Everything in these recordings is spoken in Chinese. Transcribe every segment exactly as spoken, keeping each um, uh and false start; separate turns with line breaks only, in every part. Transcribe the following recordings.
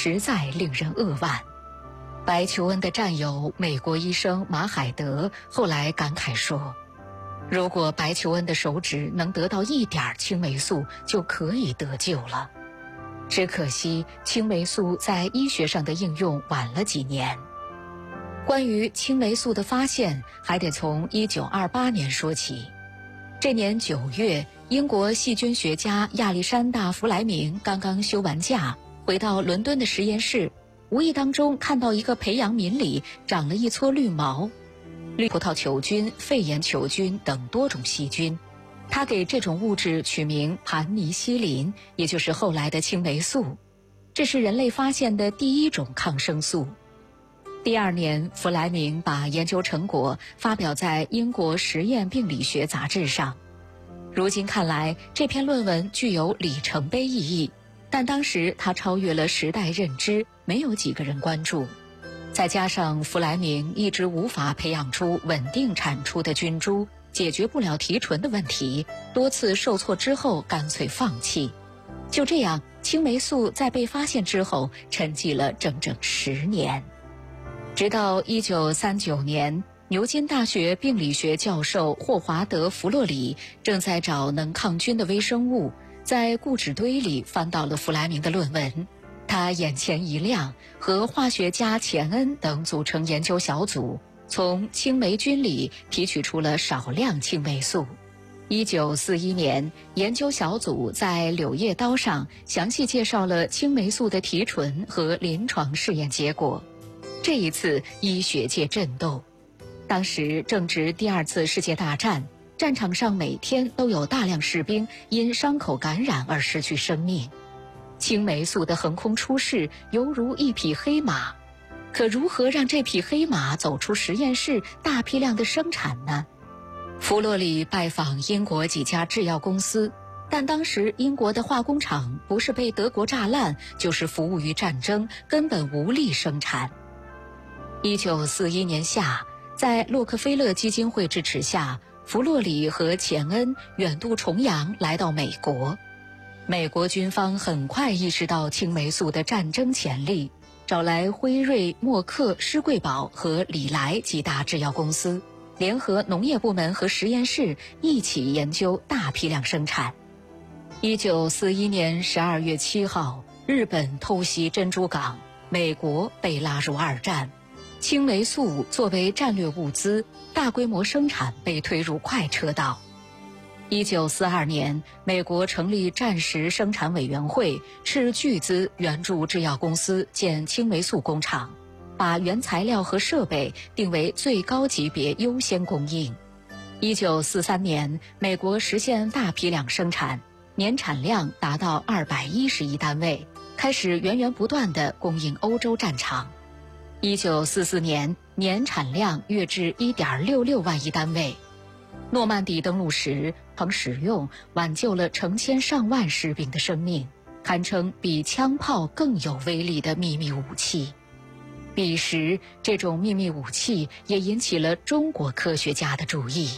实在令人扼腕。白求恩的战友美国医生马海德后来感慨说，如果白求恩的手指能得到一点青霉素，就可以得救了。只可惜青霉素在医学上的应用晚了几年。关于青霉素的发现，还得从一九二八年说起。这年九月，英国细菌学家亚历山大·弗莱明刚刚休完假，回到伦敦的实验室，无意当中看到一个培养皿里长了一撮绿毛，绿葡萄球菌、肺炎球菌等多种细菌。他给这种物质取名盘尼西林，也就是后来的青霉素。这是人类发现的第一种抗生素。第二年，弗莱明把研究成果发表在英国实验病理学杂志上。如今看来，这篇论文具有里程碑意义，但当时它超越了时代认知，没有几个人关注。再加上弗莱明一直无法培养出稳定产出的菌株，解决不了提纯的问题，多次受挫之后干脆放弃。就这样，青霉素在被发现之后沉寂了整整十年。直到一九三九年，牛津大学病理学教授霍华德·弗洛里正在找能抗菌的微生物，在固纸堆里翻到了弗莱明的论文。他眼前一亮，和化学家钱恩等组成研究小组，从青霉菌里提取出了少量青霉素。一九四一年，研究小组在《柳叶刀》上详细介绍了青霉素的提纯和临床试验结果。这一次，医学界震动。当时正值第二次世界大战，战场上每天都有大量士兵因伤口感染而失去生命。青霉素的横空出世犹如一匹黑马，可如何让这匹黑马走出实验室，大批量的生产呢？弗洛里拜访英国几家制药公司，但当时英国的化工厂不是被德国炸烂，就是服务于战争，根本无力生产。一九四一年夏，在洛克菲勒基金会支持下，弗洛里和钱恩远渡重洋来到美国。美国军方很快意识到青霉素的战争潜力，找来辉瑞、默克、施贵宝和礼来几大制药公司，联合农业部门和实验室一起研究大批量生产。一九四一年十二月七号，日本偷袭珍珠港，美国被拉入二战。青霉素作为战略物资，大规模生产被推入快车道。一九四二年，美国成立战时生产委员会，斥巨资援助制药公司建青霉素工厂，把原材料和设备定为最高级别优先供应。一九四三年，美国实现大批量生产，年产量达到二百一十亿单位，开始源源不断地供应欧洲战场。一九四四年，年产量跃至 一点六六万亿单位。诺曼底登陆时，曾使用挽救了成千上万士兵的生命，堪称比枪炮更有威力的秘密武器。彼时，这种秘密武器也引起了中国科学家的注意。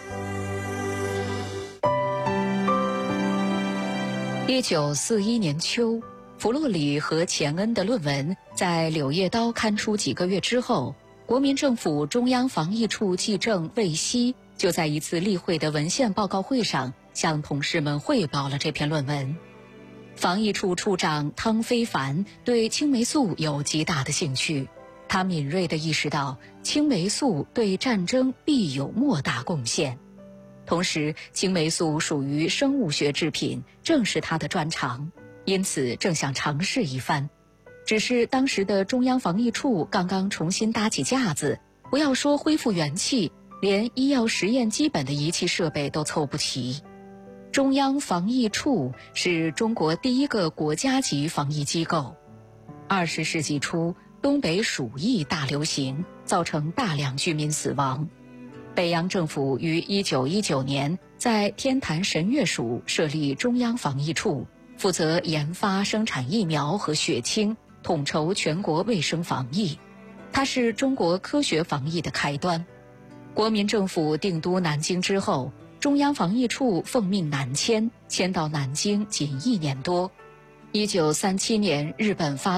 一九四一年秋，弗洛里和钱恩的论文在《柳叶刀》刊出几个月之后，国民政府中央防疫处技正魏希就在一次例会的文献报告会上向同事们汇报了这篇论文。防疫处处长汤非凡对青霉素有极大的兴趣，他敏锐地意识到青霉素对战争必有莫大贡献。同时，青霉素属于生物学制品，正是他的专长，因此正想尝试一番。只是当时的中央防疫处刚刚重新搭起架子，不要说恢复元气，连医药实验基本的仪器设备都凑不齐。中央防疫处是中国第一个国家级防疫机构。二十世纪初，东北鼠疫大流行，造成大量居民死亡。北洋政府于一九一九年在天坛神岳署设立中央防疫处，负责研发生产疫苗和血清，统筹全国卫生防疫。它是中国科学防疫的开端。国民政府定都南京之后，中央防疫处奉命南迁，迁到南京仅一年多。一九三七年，日本发